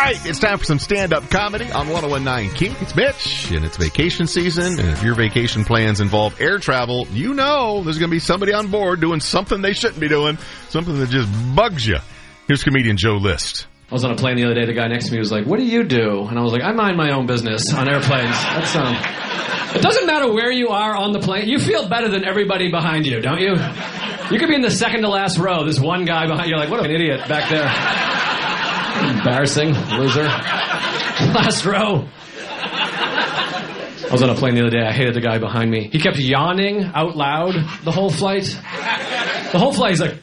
All right, it's time for some stand-up comedy on 101.9 Kink. It's Mitch, and it's vacation season, and if your vacation plans involve air travel, you know there's going to be somebody on board doing something they shouldn't be doing, something that just bugs you. Here's comedian Joe List. I was on a plane the other day. The guy next to me was like, "What do you do?" And I was like, "I mind my own business on airplanes." It doesn't matter where you are on the plane. You feel better than everybody behind you, don't you? You could be in the second to last row. There's one guy behind you. You're like, what an idiot back there. Embarrassing, loser. Last row. I was on a plane the other day. I hated the guy behind me. He kept yawning out loud the whole flight. The whole flight, he's like,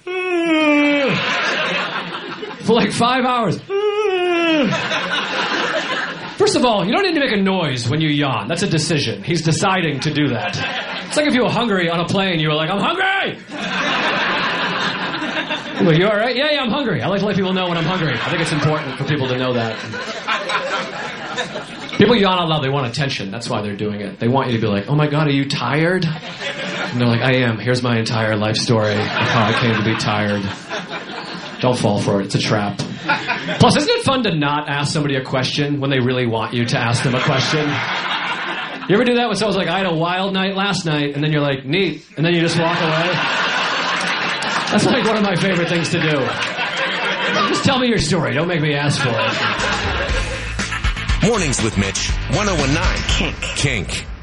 for like 5 hours. First of all, you don't need to make a noise when you yawn. That's a decision. He's deciding to do that. It's like if you were hungry on a plane, you were like, I'm hungry! Well, you all right? Yeah, I'm hungry. I like to let people know when I'm hungry. I think it's important for people to know that. People yawn out loud. They want attention. That's why they're doing it. They want you to be like, oh my God, are you tired? And they're like, I am. Here's my entire life story of how I came to be tired. Don't fall for it. It's a trap. Plus, isn't it fun to not ask somebody a question when they really want you to ask them a question? You ever do that when someone's like, I had a wild night last night, and then you're like, neat, and then you just walk away? That's like one of my favorite things to do. Just tell me your story. Don't make me ask for it. Mornings with Mitch, 101.9 Kink.